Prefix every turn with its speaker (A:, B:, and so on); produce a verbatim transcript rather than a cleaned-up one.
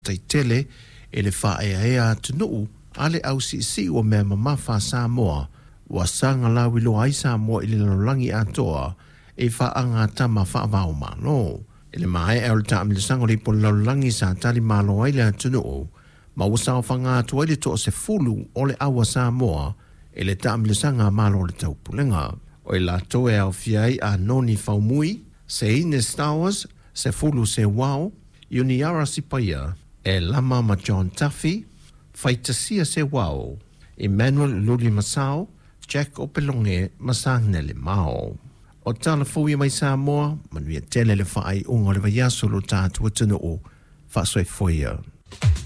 A: taitele e le whaeaea tunu ale au si si o mea mamafa Samoa wa sanga la wilo ai Samoa ili lalangi atoa e whaanga tama whaavao malo. Ele mai e o ta amile sanga li po lalangi sa tali malo ai le tunu ma wasao whanga atua ili to se fulu o le awa Samoa e le ta amile sanga malo le taupulenga. O la toe au fiai a noni faumui se ine Stowers se fulu se wao Yuniara Sipaya e lama ma John Tuffy Faitasia se wao Emmanuel Luli Masao Jack Opelonge Masangnele Mao o tala fui mai Samoa manuia tele le whaai unga le vaiaso lo tātua tunu o whasoi foia.